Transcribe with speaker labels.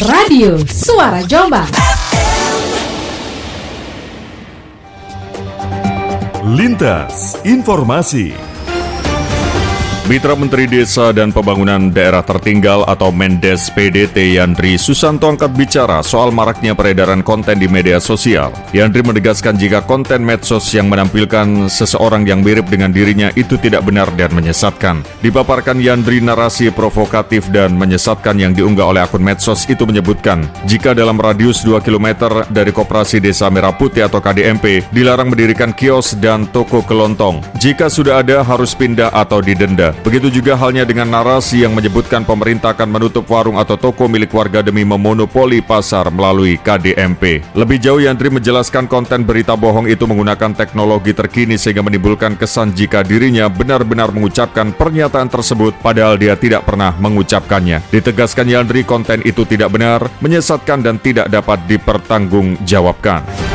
Speaker 1: Radio Suara Jombang.
Speaker 2: Lintas Informasi. Mitra Menteri Desa dan Pembangunan Daerah Tertinggal atau Mendes PDT Yandri Susanto angkat bicara soal maraknya peredaran konten di media sosial. Yandri menegaskan jika konten medsos yang menampilkan seseorang yang mirip dengan dirinya itu tidak benar dan menyesatkan. Dipaparkan Yandri narasi provokatif dan menyesatkan yang diunggah oleh akun medsos itu menyebutkan jika dalam radius 2 km dari Koperasi Desa Merah Putih atau KDMP dilarang mendirikan kios dan toko kelontong. Jika sudah ada harus pindah atau didenda. Begitu juga halnya dengan narasi yang menyebutkan pemerintah akan menutup warung atau toko milik warga demi memonopoli pasar melalui KDMP. Lebih jauh, Yandri menjelaskan konten berita bohong itu menggunakan teknologi terkini sehingga menimbulkan kesan jika dirinya benar-benar mengucapkan pernyataan tersebut padahal dia tidak pernah mengucapkannya. Ditegaskan Yandri konten itu tidak benar, menyesatkan dan tidak dapat dipertanggungjawabkan.